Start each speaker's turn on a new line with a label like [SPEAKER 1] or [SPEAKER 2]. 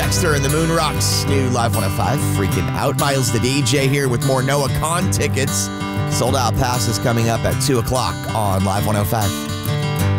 [SPEAKER 1] Baxter and the Moon Rocks, new Live 105, freaking out. Miles the DJ here with more Noah Kahan tickets. Sold out passes coming up at 2 o'clock on Live 105.